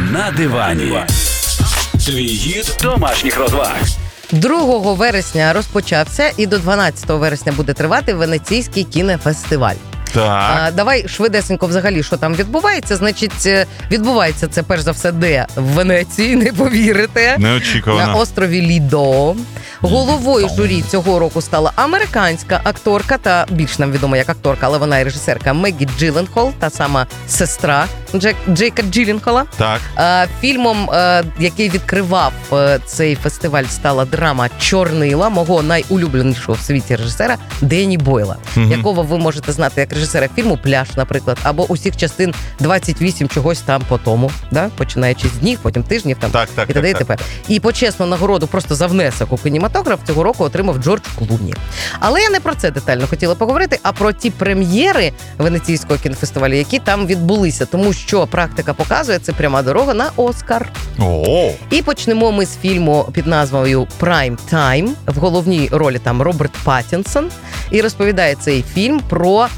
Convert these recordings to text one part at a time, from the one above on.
На дивані. Твій гід домашніх розваг. 2 вересня розпочався і до 12 вересня буде тривати Венеційський кінофестиваль. Так. Давай швидесенько взагалі, що там відбувається. Значить, відбувається це перш за все де? В Венеції, не повірите. Неочікувано. На острові Лідо. Головою журі цього року стала американська акторка, та більш нам відома як акторка, але вона і режисерка Мегі Джилленхол, та сама сестра Джейка Джилленхола. Так. Фільмом, який відкривав цей фестиваль, стала драма «Чорнила» мого найулюбленішого в світі режисера Денні Бойла, якого ви можете знати як режисера фільму «Пляж», наприклад, або усіх частин 28 чогось там по тому, да? Починаючи з днів, потім тижнів там, і т.д. і т.п. І почесну нагороду просто за внесок у кінематограф цього року отримав Джордж Клуні. Але я не про це детально хотіла поговорити, а про ті прем'єри Венеційського кінофестивалю, які там відбулися, тому що практика показує, це пряма дорога на Оскар. О! І почнемо ми з фільму під назвою «Prime Time». В головній ролі там Роберт Паттінсон. І розповідає цей фільм про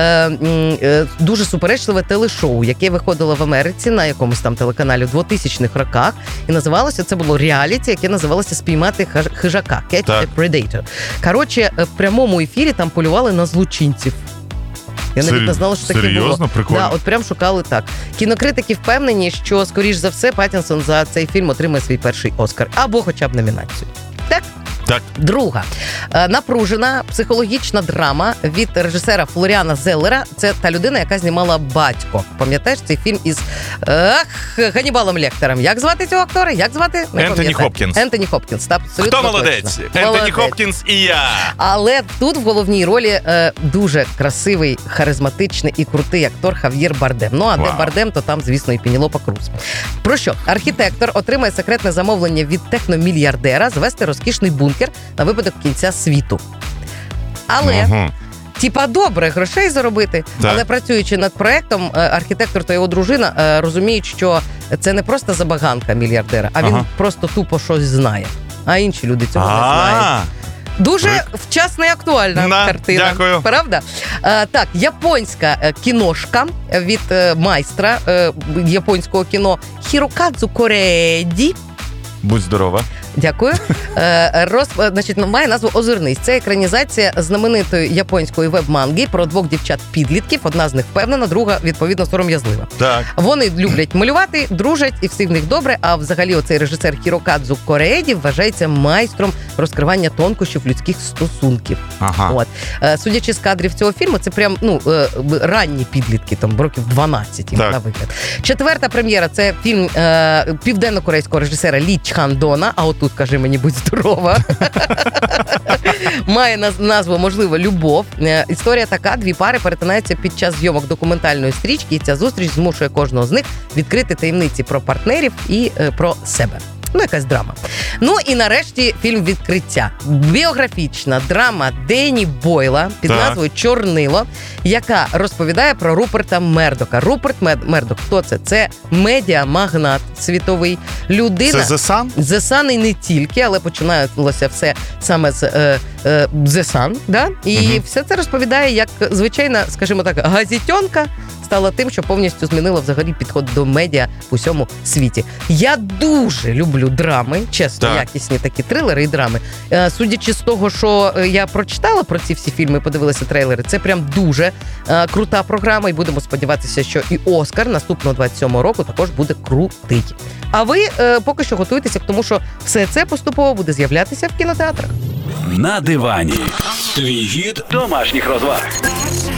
дуже суперечливе телешоу, яке виходило в Америці на якомусь там телеканалі в 2000-х роках. І називалося, це було реаліті, яке називалося «Спіймати хижака» – «Catch the Predator». Коротше, в прямому ефірі там полювали на злочинців. Я навіть не знала, що таке було. Серйозно? Прикольно. Да, от прям шукали так. Кінокритики впевнені, що, скоріш за все, Паттінсон за цей фільм отримає свій перший Оскар. Або хоча б номінацію. Так? Так. Друга. Напружена психологічна драма від режисера Флоріана Зеллера. Це та людина, яка знімала «Батько». Пам'ятаєш цей фільм із Ганнібалом Лектером? Як звати цього актора? Як звати? Ентоні Хопкінс. Ентоні Хопкінс. Абсолютно Хто молодець? точно. Ентоні Молодець. Хопкінс і я. Але тут в головній ролі дуже красивий, харизматичний і крутий актор Хав'єр Бардем. Ну, а де Бардем, то там, звісно, і Пенелопа Круз. Про що? Архітектор отримає секретне замовлення від техномільярдера звести розкішний бункер на випадок кінця світу. Але... Типа добре, грошей заробити, так. Але працюючи над проектом, архітектор та його дружина розуміють, що це не просто забаганка мільярдера, а він просто тупо щось знає. А інші люди цього не знають. Дуже вчасна і актуальна картина. Дякую. Правда? Так, японська кіношка від майстра японського кіно Хірокадзу Корееді. Будь здорова. Дякую. Значить, має назву «Озирнись». Це екранізація знаменитої японської веб-манги про 2 дівчат-підлітків. Одна з них впевнена, друга, відповідно, сором'язлива. Так. Вони люблять малювати, дружать, і всі в них добре. А взагалі оцей режисер Хірокадзу Корееді вважається майстром розкривання тонкощів людських стосунків. От. Судячи з кадрів цього фільму, це прям, ранні підлітки, там, років 12, на вигляд. 4-та прем'єра – це фільм південно-корейського режисера Лі Чхандона. А отут, кажи мені, будь здорова. Має назву, можливо, «Любов». Історія така: 2 пари перетинаються під час зйомок документальної стрічки, і ця зустріч змушує кожного з них відкрити таємниці про партнерів і про себе. Якась драма. І нарешті фільм «Відкриття». Біографічна драма Денні Бойла під назвою «Чорнило», яка розповідає про Руперта Мердока. Руперт Мердок, хто це? Це медіамагнат світовий, людина. Це The Sun? The Sun і не тільки, але починалося все саме з The Sun, да? І все це розповідає, як звичайна, скажімо так, газетенка стала тим, що повністю змінила взагалі підход до медіа в усьому світі. Я дуже люблю драми, чесно, якісні такі трилери і драми. Судячи з того, що я прочитала про ці всі фільми, подивилася трейлери, це прям дуже крута програма, і будемо сподіватися, що і Оскар наступного 27-го року також буде крутий. А ви поки що готуйтеся к тому, що все це поступово буде з'являтися в кінотеатрах. На дивані. Твій гід домашніх розваг.